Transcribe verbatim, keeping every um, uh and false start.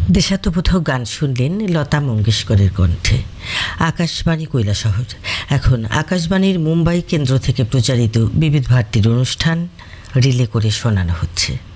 দেশাত্মবোধক গান শুনলেন লতা মঙ্গেশকরের কণ্ঠে। আকাশবাণী কৈলাসহর। এখন আকাশবাণীর মুম্বাই কেন্দ্র থেকে প্রচারিত বিবিধ ভারতীর অনুষ্ঠান রিলে করে শোনানো হচ্ছে।